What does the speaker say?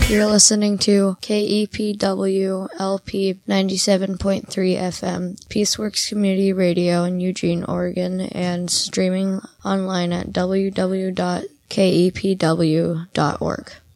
You're listening to KEPW LP 97.3 FM, Peaceworks Community Radio in Eugene, Oregon, and streaming online at www.kepw.org.